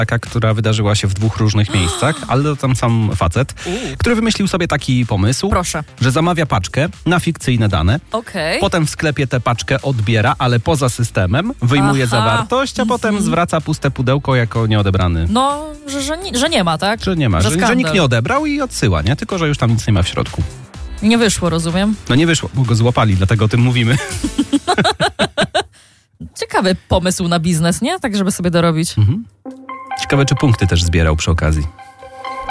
taka, która wydarzyła się w 2 różnych miejscach, ale to tam sam facet, który wymyślił sobie taki pomysł, Proszę. że zamawia paczkę na fikcyjne dane, Okej. potem w sklepie tę paczkę odbiera, ale poza systemem, wyjmuje Aha. zawartość, a potem zwraca puste pudełko jako nieodebrany. No, że nie ma, tak? Że nie ma, że skandal. nikt nie odebrał i odsyła, nie? Tylko że już tam nic nie ma w środku. Nie wyszło, rozumiem. No nie wyszło, bo go złapali, dlatego o tym mówimy. Ciekawy pomysł na biznes, nie? Tak, żeby sobie dorobić. Ciekawe, czy punkty też zbierał przy okazji.